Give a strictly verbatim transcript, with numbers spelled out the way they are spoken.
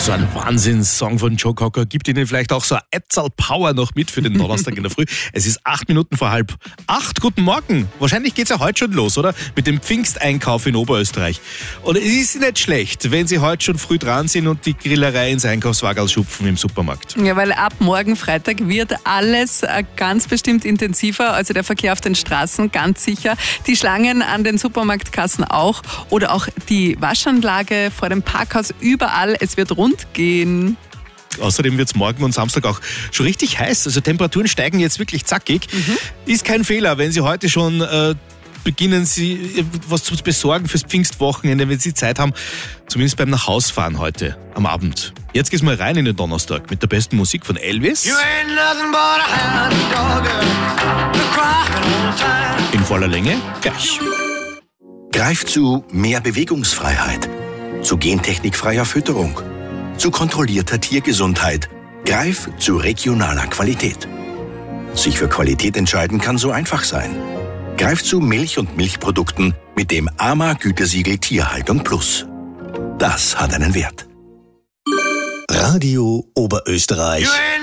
So ein Wahnsinnssong von Joe Cocker gibt Ihnen vielleicht auch so ein Ätzal Power noch mit für den Donnerstag in der Früh. Es ist acht Minuten vor halb acht. Guten Morgen. Wahrscheinlich geht's ja heute schon los, oder? Mit dem Pfingsteinkauf in Oberösterreich. Und es ist nicht schlecht, wenn Sie heute schon früh dran sind und die Grillerei ins Einkaufswagerl schupfen im Supermarkt. Ja, weil ab morgen Freitag wird alles ganz bestimmt intensiver. Also der Verkehr auf den Straßen ganz sicher. Die Schlangen an den Supermarktkassen auch. Oder auch die Waschanlage vor dem Parkhaus. Überall. Es wird rund gehen. Außerdem wird es morgen und Samstag auch schon richtig heiß. Also Temperaturen steigen jetzt wirklich zackig. Mhm. Ist kein Fehler, wenn Sie heute schon äh, beginnen, Sie was zu besorgen fürs Pfingstwochenende, wenn Sie Zeit haben. Zumindest beim Nachhausfahren heute am Abend. Jetzt geht's mal rein in den Donnerstag mit der besten Musik von Elvis. In voller Länge gleich. Greif zu mehr Bewegungsfreiheit, zu gentechnikfreier Fütterung, zu kontrollierter Tiergesundheit. Greif zu regionaler Qualität. Sich für Qualität entscheiden kann so einfach sein. Greif zu Milch und Milchprodukten mit dem A M A-Gütesiegel Tierhaltung Plus. Das hat einen Wert. Radio Oberösterreich.